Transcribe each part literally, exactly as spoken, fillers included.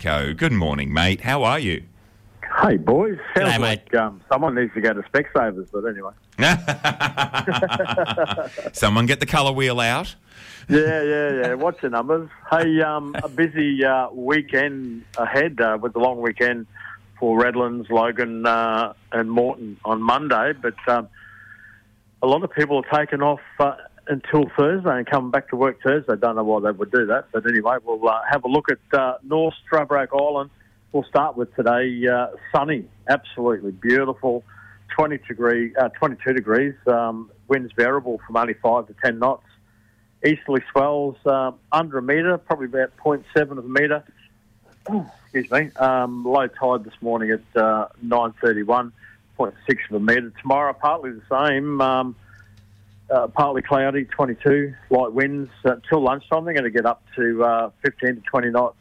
Jacko. Good morning, mate. How are you? Hey, boys. Sounds G'day, like um, someone needs to go to Specsavers, but anyway. Someone get the colour wheel out. Yeah, yeah, yeah. What's the numbers? Hey, um, a busy uh, weekend ahead uh, with the long weekend for Redlands, Logan uh, and Moreton on Monday, but um, a lot of people are taking off uh, until Thursday and coming back to work Thursday. Don't know why they would do that, but anyway, we'll uh, have a look at uh, North Stradbroke Island. We'll start with today, uh, sunny, absolutely beautiful, twenty degree, uh, twenty-two degrees, um, winds variable from only five to ten knots. Easterly swells uh, under a metre, probably about zero point seven of a metre. Excuse me. Um, low tide this morning at uh, nine thirty-one, zero point six of a metre. Tomorrow, partly the same, um, uh, partly cloudy, twenty-two, light winds. Uh, till lunchtime, they're going to get up to uh, fifteen to twenty knots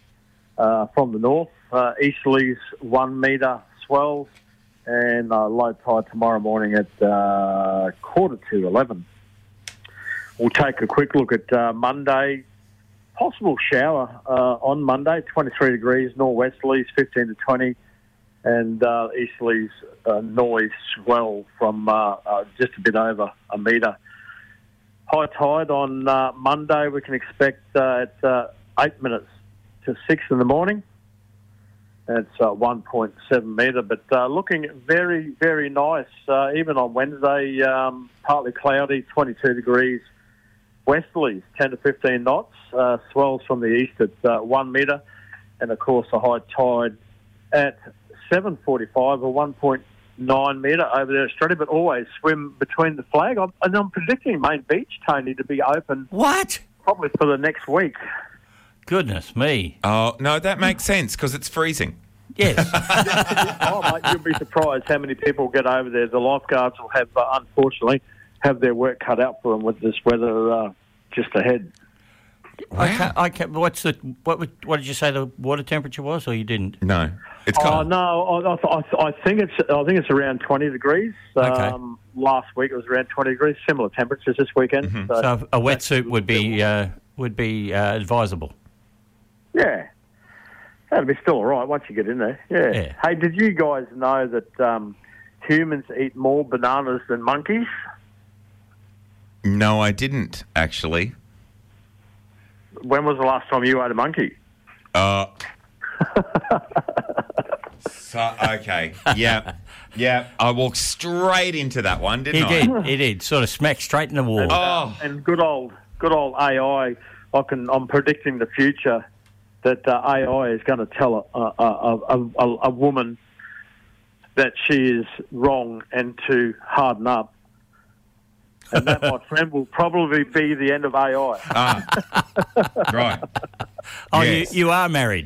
uh, from the north. Uh, easterlies, one metre swells, and uh, low tide tomorrow morning at uh, quarter to eleven. We'll take a quick look at uh, Monday. Possible shower uh, on Monday, twenty-three degrees, northwesterlies, fifteen to twenty, and uh, easterlies, uh, noise swell from uh, uh, just a bit over a metre. High tide on uh, Monday, we can expect uh, at uh, eight minutes to six in the morning. That's uh, one point seven metre, but uh, looking very, very nice. Uh, even on Wednesday, um, partly cloudy, twenty-two degrees. Westerlies, ten to fifteen knots. Uh, swells from the east at uh, one metre. And, of course, a high tide at seven forty-five or one point nine metre over there at Australia, but always swim between the flag. I'm, and I'm predicting Main Beach, Tony, to be open What? probably for the next week. Goodness me. Oh, no, that makes sense because it's freezing. Yes. Oh, mate, you'll be surprised how many people get over there. The lifeguards will have, uh, unfortunately, have their work cut out for them with this weather uh, just ahead. I can't, I can't, what's the, what, would- what did you say the water temperature was, or you didn't? No, it's Oh cold. no, I, I, I think it's I think it's around twenty degrees. Okay. Um, last week it was around twenty degrees. Similar temperatures this weekend. Mm-hmm. So a wetsuit would be uh, would be uh, advisable. yeah, that'd be still all right once you get in there. Yeah. Yeah. Hey, did you guys know that um, humans eat more bananas than monkeys? No, I didn't, actually. When was the last time you ate a monkey? Uh, so, okay. Yeah. Yeah. I walked straight into that one, didn't He I? did. He did. Sort of smacked straight in the wall. Oh. And good old, good old A I. I can. I'm predicting the future that uh, A I is going to tell a, a, a, a, a woman that she is wrong and to harden up. And that, my friend, will probably be the end of A I. Ah. Right. Oh, Yes. you, you are married.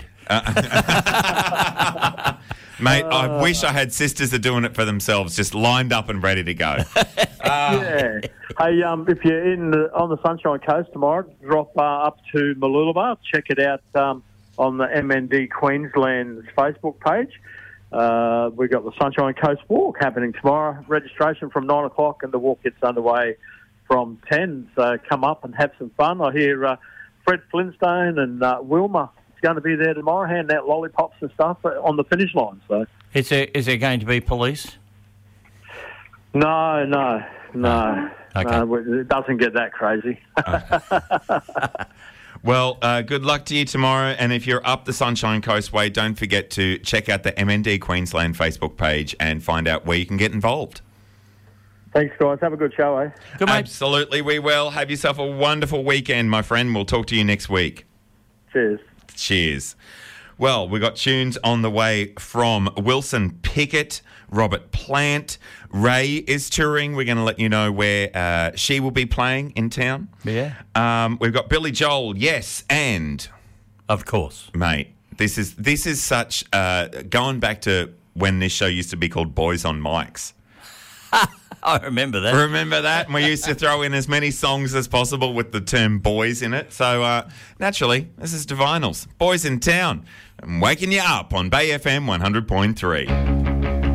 Mate, I wish I had sisters that are doing it for themselves, just lined up and ready to go. Yeah. Hey, um, if you're in the, on the Sunshine Coast tomorrow, drop uh, up to Mooloolaba. Check it out um, on the M N D Queensland's Facebook page. Uh, we've got the Sunshine Coast Walk happening tomorrow. Registration from nine o'clock and the walk gets underway from ten. So come up and have some fun. I hear uh, Fred Flintstone and uh, Wilma is going to be there tomorrow, handing out lollipops and stuff on the finish line. So Is there is there going to be police? No, no, no. Okay. No, it doesn't get that crazy. Well, uh, good luck to you tomorrow. And if you're up the Sunshine Coastway, don't forget to check out the M N D Queensland Facebook page and find out where you can get involved. Thanks, guys. Have a good show, eh? Good, mate. Absolutely, we will. Have yourself a wonderful weekend, my friend. We'll talk to you next week. Cheers. Cheers. Well, we got tunes on the way from Wilson Pickett, Robert Plant. Ray is touring. We're going to let you know where uh, she will be playing in town. Yeah. Um, we've got Billy Joel, yes, and Of course. mate, this is this is such uh, going back to when this show used to be called Boys on Mics. I remember that. Remember that? And we used to throw in as many songs as possible with the term boys in it. So, uh, naturally, this is Divinals. Boys in Town. I'm waking you up on Bay F M one hundred point three.